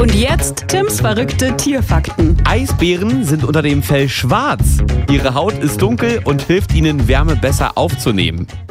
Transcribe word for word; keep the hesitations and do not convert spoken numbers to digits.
Und jetzt Tims verrückte Tierfakten. Eisbären sind unter dem Fell schwarz. Ihre Haut ist dunkel und hilft ihnen, Wärme besser aufzunehmen.